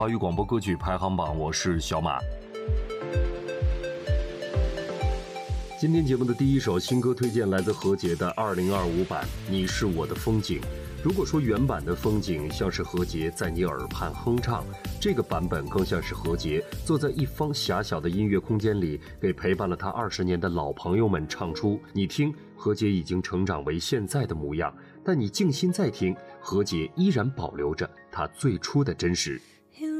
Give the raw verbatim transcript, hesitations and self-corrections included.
华语广播歌曲排行榜，我是小马。今天节目的第一首新歌推荐来自何洁的二零二五版《你是我的风景》。如果说原版的风景像是何洁在你耳畔哼唱，这个版本更像是何洁坐在一方狭小的音乐空间里，给陪伴了她二十年的老朋友们唱出你听，何洁已经成长为现在的模样，但你静心再听，何洁依然保留着她最初的真实。